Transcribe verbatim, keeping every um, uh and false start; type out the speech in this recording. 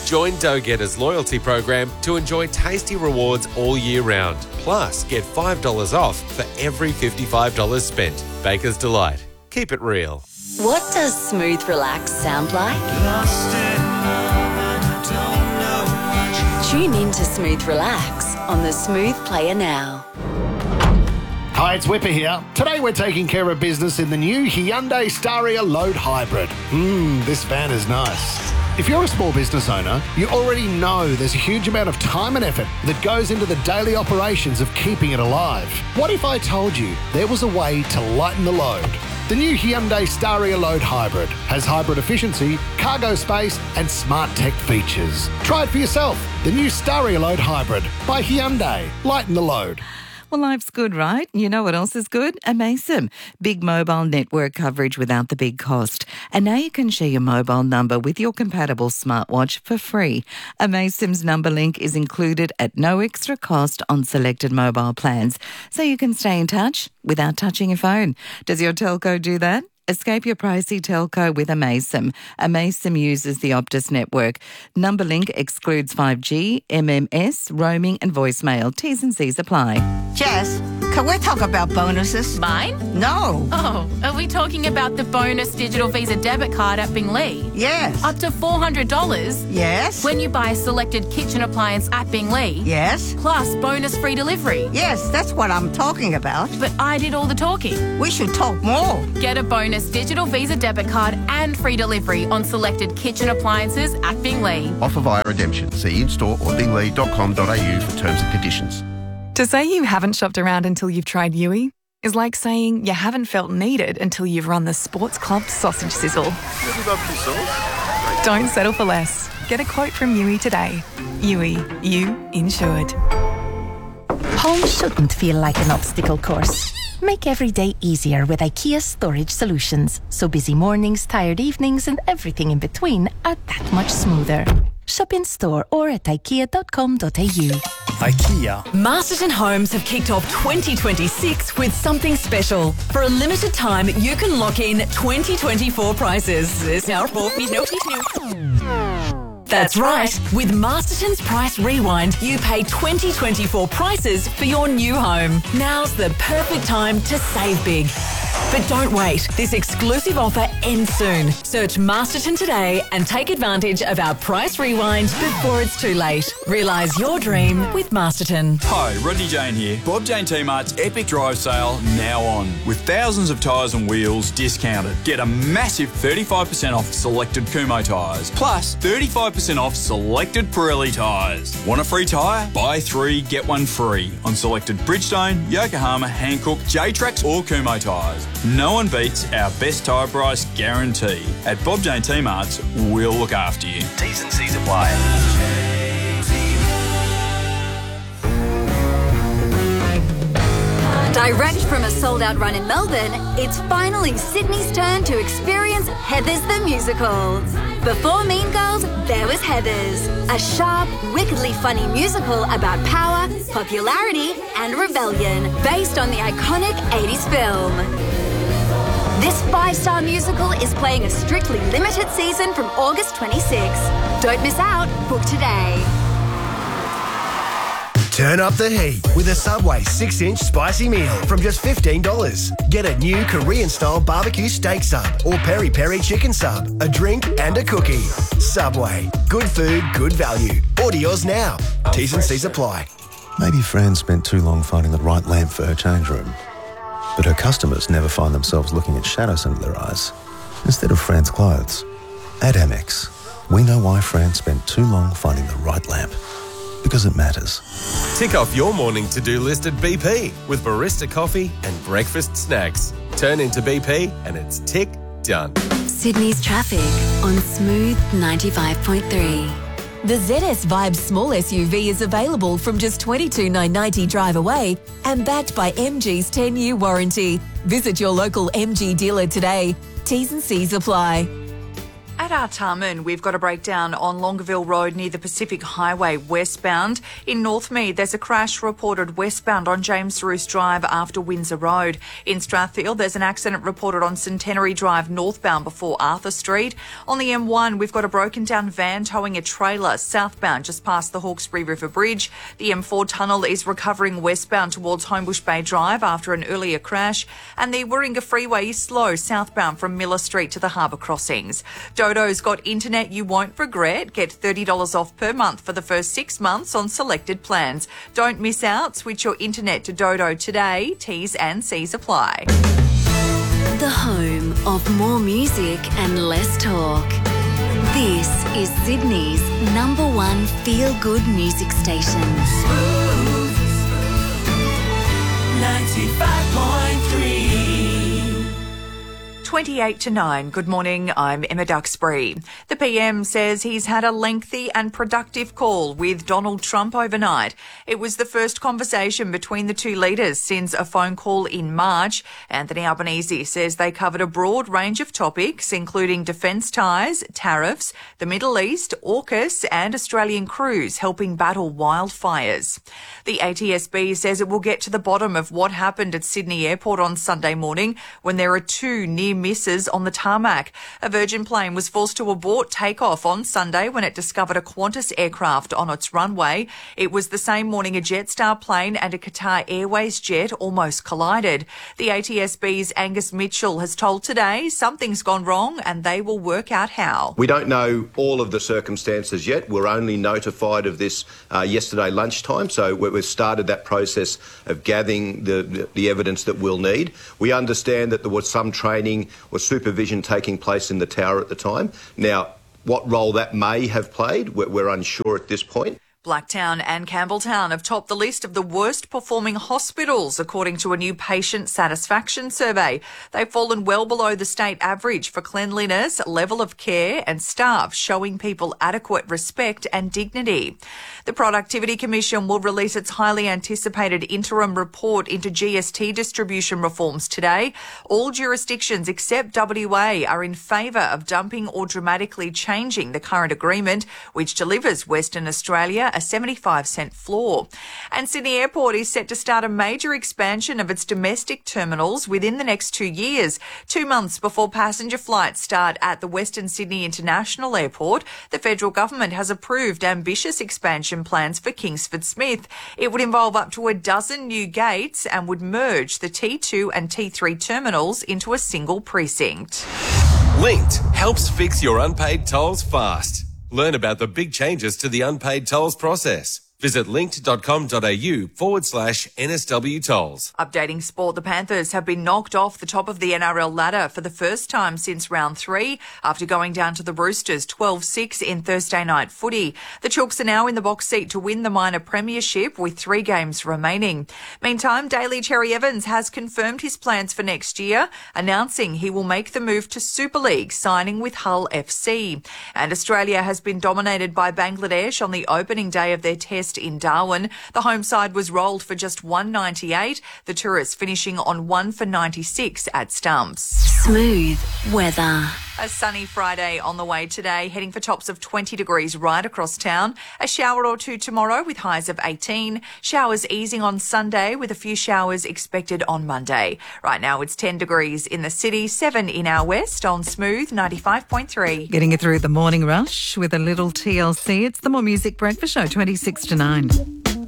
Join Dough Getter's loyalty program to enjoy tasty rewards all year round. Plus, get five dollars off for every fifty-five dollars spent. Baker's Delight. Keep it real. What does smooth relax sound like? Tune in to Smooth Relax on the Smooth Player now. Hi, it's Whipper here. Today we're taking care of business in the new Hyundai Staria Load Hybrid. Mmm, this van is nice. If you're a small business owner, you already know there's a huge amount of time and effort that goes into the daily operations of keeping it alive. What if I told you there was a way to lighten the load? The new Hyundai Staria Load Hybrid has hybrid efficiency, cargo space and smart tech features. Try it for yourself. The new Staria Load Hybrid by Hyundai. Lighten the load. Well, life's good, right? You know what else is good? Amaysim. Big mobile network coverage without the big cost. And now you can share your mobile number with your compatible smartwatch for free. Amaysim's number link is included at no extra cost on selected mobile plans, so you can stay in touch without touching your phone. Does your telco do that? Escape your pricey telco with Amaysim. Amaysim uses the Optus network. Numberlink excludes five G, M M S, roaming and voicemail. T's and C's apply. Jess, can we talk about bonuses? Mine? No. Oh, are we talking about the bonus digital Visa debit card at Binglee? Yes. Up to four hundred dollars? Yes. When you buy a selected kitchen appliance at Binglee? Yes. Plus bonus free delivery? Yes, that's what I'm talking about. But I did all the talking. We should talk more. Get a bonus digital Visa debit card and free delivery on selected kitchen appliances at Binglee. Offer via redemption. See in-store or binglee dot com dot a u for terms and conditions. To say you haven't shopped around until you've tried Yui is like saying you haven't felt needed until you've run the Sports Club sausage sizzle. Don't settle for less. Get a quote from Yui today. Yui, you insured. Home shouldn't feel like an obstacle course. Make every day easier with IKEA storage solutions, so busy mornings, tired evenings and everything in between are that much smoother. Shop in store or at ikea dot com dot a u. IKEA. Masterton Homes have kicked off twenty twenty-six with something special. For a limited time, you can lock in twenty twenty-four prices. That's right. With Masterton's Price Rewind, you pay twenty twenty-four prices for your new home. Now's the perfect time to save big. But don't wait. This exclusive offer ends soon. Search Masterton today and take advantage of our Price Rewind before it's too late. Realise your dream with Masterton. Hi, Rodney Jane here. Bob Jane T-Mart's Epic Drive Sale now on. With thousands of tyres and wheels discounted. Get a massive thirty-five percent off selected Kumho tyres. Plus thirty-five percent off selected Pirelli tyres. Want a free tyre? Buy three, get one free on selected Bridgestone, Yokohama, Hankook, J-Trax or Kumho tyres. No one beats our best tyre price guarantee. At Bob Jane T-Mart's, we'll look after you. T's and C's apply. Direct from a sold-out run in Melbourne, it's finally Sydney's turn to experience Heathers the Musical. Before Mean Girls, there was Heathers, a sharp, wickedly funny musical about power, popularity and rebellion, based on the iconic eighties film. This five-star musical is playing a strictly limited season from August twenty-sixth. Don't miss out. Book today. Turn up the heat with a Subway six inch spicy meal from just fifteen dollars. Get a new Korean-style barbecue steak sub or peri-peri chicken sub, a drink and a cookie. Subway. Good food, good value. Order yours now. T's and C's apply. Maybe Fran spent too long finding the right lamp for her change room. But her customers never find themselves looking at shadows under their eyes instead of Fran's clothes. At Amex, we know why Fran spent too long finding the right lamp. Because it matters. Tick off your morning to-do list at B P with barista coffee and breakfast snacks. Turn into B P and it's tick done. Sydney's traffic on Smooth ninety-five point three. The Z S Vibe small S U V is available from just twenty-two thousand nine hundred ninety drive away and backed by M G's ten-year warranty. Visit your local M G dealer today. T's and C's apply. At Artarmon, we've got a breakdown on Longueville Road near the Pacific Highway westbound. In Northmead, there's a crash reported westbound on James Roos Drive after Windsor Road. In Strathfield, there's an accident reported on Centenary Drive northbound before Arthur Street. On the M one, we've got a broken down van towing a trailer southbound just past the Hawkesbury River Bridge. The M four tunnel is recovering westbound towards Homebush Bay Drive after an earlier crash. And the Warringah Freeway is slow southbound from Miller Street to the Harbour Crossings. Dodo's got internet you won't regret. Get thirty dollars off per month for the first six months on selected plans. Don't miss out. Switch your internet to Dodo today. T's and C's apply. The home of more music and less talk. This is Sydney's number one feel-good music station. ninety-five point three. twenty-eight to nine. Good morning, I'm Emma Duxbury. The P M says he's had a lengthy and productive call with Donald Trump overnight. It was the first conversation between the two leaders since a phone call in March. Anthony Albanese says they covered a broad range of topics, including defence ties, tariffs, the Middle East, AUKUS and Australian crews helping battle wildfires. The A T S B says it will get to the bottom of what happened at Sydney Airport on Sunday morning when there are two near misses on the tarmac. A Virgin plane was forced to abort takeoff on Sunday when it discovered a Qantas aircraft on its runway. It was the same morning a Jetstar plane and a Qatar Airways jet almost collided. The A T S B's Angus Mitchell has told Today something's gone wrong and they will work out how. We don't know all of the circumstances yet. We're only notified of this uh, yesterday lunchtime, so we've started that process of gathering the, the evidence that we'll need. We understand that there was some training or supervision taking place in the tower at the time. Now, what role that may have played, we're, we're unsure at this point. Blacktown and Campbelltown have topped the list of the worst performing hospitals, according to a new patient satisfaction survey. They've fallen well below the state average for cleanliness, level of care and staff, showing people adequate respect and dignity. The Productivity Commission will release its highly anticipated interim report into G S T distribution reforms today. All jurisdictions except W A are in favour of dumping or dramatically changing the current agreement, which delivers Western Australia a seventy-five cent floor. And Sydney Airport is set to start a major expansion of its domestic terminals within the next two years. Two months before passenger flights start at the Western Sydney International Airport, the federal government has approved ambitious expansion plans for Kingsford Smith. It would involve up to a dozen new gates and would merge the T two and T three terminals into a single precinct. Linked helps fix your unpaid tolls fast. Learn about the big changes to the unpaid tolls process. Visit linked.com.au forward slash NSW tolls. Updating sport, the Panthers have been knocked off the top of the N R L ladder for the first time since round three after going down to the Roosters twelve six in Thursday night footy. The Chooks are now in the box seat to win the minor premiership with three games remaining. Meantime, Daly Cherry Evans has confirmed his plans for next year, announcing he will make the move to Super League, signing with Hull F C. And Australia has been dominated by Bangladesh on the opening day of their test in Darwin. The home side was rolled for just one ninety-eight, the tourists finishing on one for ninety-six at Stumps. Smooth weather. A sunny Friday on the way today, heading for tops of twenty degrees right across town. A shower or two tomorrow with highs of eighteen. Showers easing on Sunday with a few showers expected on Monday. Right now it's ten degrees in the city, seven in our west on Smooth ninety-five point three. Getting you through the morning rush with a little T L C. It's the More Music Breakfast Show, twenty-six to nine.